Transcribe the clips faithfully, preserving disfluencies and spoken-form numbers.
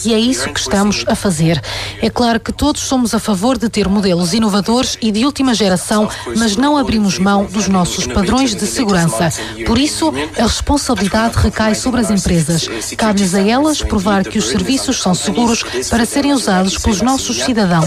E é isso que estamos a fazer. É claro que todos somos a favor de ter modelos inovadores e de última geração, mas não abrimos mão dos nossos padrões de segurança. Por isso, a responsabilidade recai sobre as empresas. Cabe-lhes a elas provar que os serviços são seguros para serem usados pelos nossos cidadãos.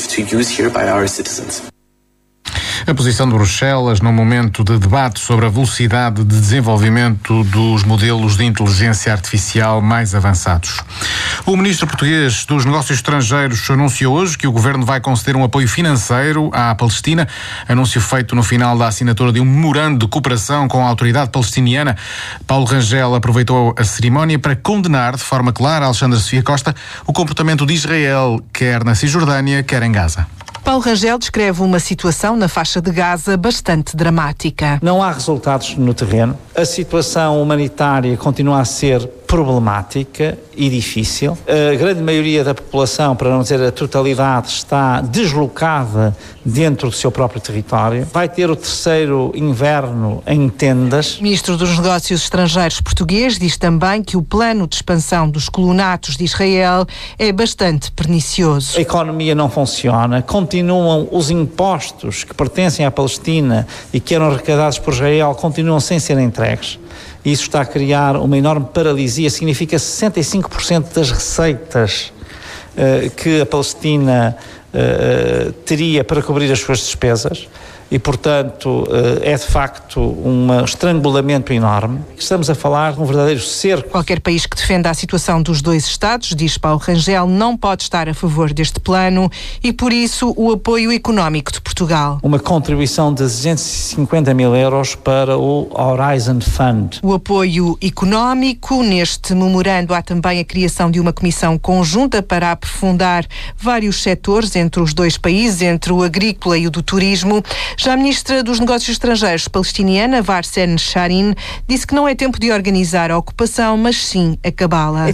A posição de Bruxelas num momento de debate sobre a velocidade de desenvolvimento dos modelos de inteligência artificial mais avançados. O ministro português dos Negócios Estrangeiros anunciou hoje que o governo vai conceder um apoio financeiro à Palestina, anúncio feito no final da assinatura de um memorando de cooperação com a autoridade palestiniana. Paulo Rangel aproveitou a cerimónia para condenar de forma clara, Alexandra Sofia Costa, o comportamento de Israel, quer na Cisjordânia, quer em Gaza. Paulo Rangel descreve uma situação na faixa de Gaza bastante dramática. Não há resultados no terreno. A situação humanitária continua a ser problemática e difícil. A grande maioria da população, para não dizer a totalidade, está deslocada dentro do seu próprio território. Vai ter o terceiro inverno em tendas. O ministro dos Negócios Estrangeiros português diz também que o plano de expansão dos colonatos de Israel é bastante pernicioso. A economia não funciona, continuam os impostos que pertencem à Palestina e que eram arrecadados por Israel, continuam sem ser entregues. Isso está a criar uma enorme paralisia, significa sessenta e cinco por cento das receitas uh, que a Palestina uh, teria para cobrir as suas despesas e, portanto, uh, é de facto um estrangulamento enorme. Estamos a falar de um verdadeiro cerco. Qualquer país que defenda a situação dos dois Estados, diz Paulo Rangel, não pode estar a favor deste plano e, por isso, o apoio económico de Portugal. Uma contribuição de duzentos e cinquenta mil euros para o Horizon Fund. O apoio económico, neste memorando há também a criação de uma comissão conjunta para aprofundar vários setores entre os dois países, entre o agrícola e o do turismo. Já a ministra dos Negócios Estrangeiros palestiniana, Varsen Sharin, disse que não é tempo de organizar a ocupação, mas sim acabá-la.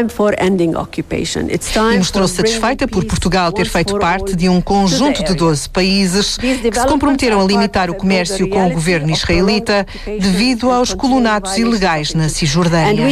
E mostrou-se satisfeita por Portugal ter feito parte de um conjunto de doze países que se comprometeram a limitar o comércio com o governo israelita devido aos colonatos ilegais na Cisjordânia.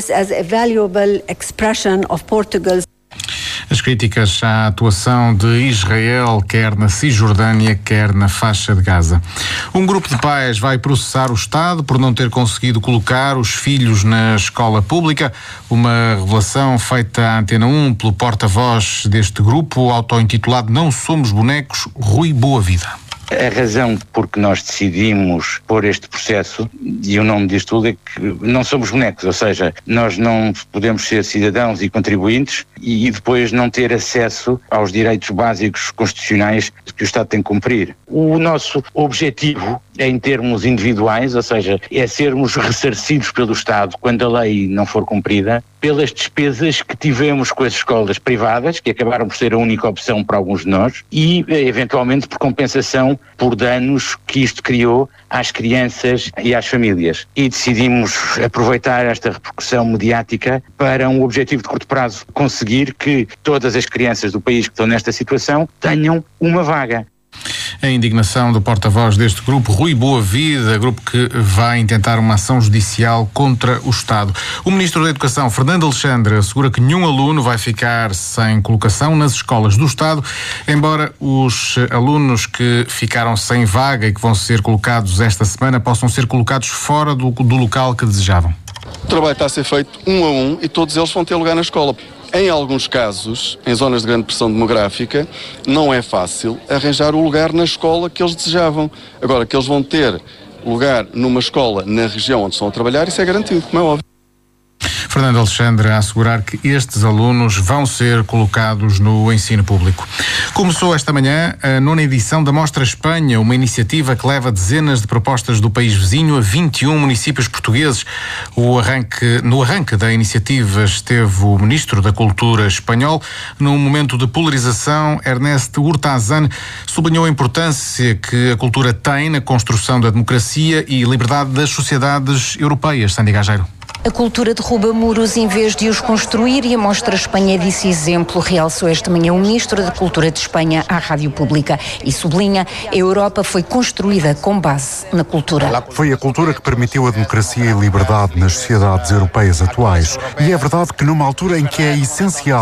As críticas à atuação de Israel, quer na Cisjordânia, quer na faixa de Gaza. Um grupo de pais vai processar o Estado por não ter conseguido colocar os filhos na escola pública. Uma revelação feita à Antena um pelo porta-voz deste grupo, auto-intitulado Não Somos Bonecos, Rui Boavida. A razão por que nós decidimos pôr este processo, e o nome diz tudo, é que não somos bonecos, ou seja, nós não podemos ser cidadãos e contribuintes e depois não ter acesso aos direitos básicos constitucionais que o Estado tem que cumprir. O nosso objetivo é em termos individuais, ou seja, é sermos ressarcidos pelo Estado quando a lei não for cumprida, pelas despesas que tivemos com as escolas privadas, que acabaram por ser a única opção para alguns de nós, e eventualmente por compensação por danos que isto criou às crianças e às famílias. E decidimos aproveitar esta repercussão mediática para um objetivo de curto prazo, conseguir que todas as crianças do país que estão nesta situação tenham uma vaga. A indignação do porta-voz deste grupo, Rui Boavida, grupo que vai intentar uma ação judicial contra o Estado. O Ministro da Educação, Fernando Alexandre, assegura que nenhum aluno vai ficar sem colocação nas escolas do Estado, embora os alunos que ficaram sem vaga e que vão ser colocados esta semana possam ser colocados fora do, do local que desejavam. O trabalho está a ser feito um a um e todos eles vão ter lugar na escola. Em alguns casos, em zonas de grande pressão demográfica, não é fácil arranjar o lugar na escola que eles desejavam. Agora, que eles vão ter lugar numa escola na região onde estão a trabalhar, isso é garantido, como é óbvio. Fernando Alexandre a assegurar que estes alunos vão ser colocados no ensino público. Começou esta manhã a nona edição da Mostra Espanha, uma iniciativa que leva dezenas de propostas do país vizinho a vinte e um municípios portugueses. O arranque, no arranque da iniciativa esteve o Ministro da Cultura espanhol. Num momento de polarização, Ernesto Urtasun sublinhou a importância que a cultura tem na construção da democracia e liberdade das sociedades europeias. Sandy Gageiro. A cultura derruba muros em vez de os construir e a Mostra Espanha desse exemplo, realçou esta manhã o Ministro da Cultura de Espanha à Rádio Pública e sublinha: a Europa foi construída com base na cultura. Foi a cultura que permitiu a democracia e liberdade nas sociedades europeias atuais. E é verdade que numa altura em que é essencial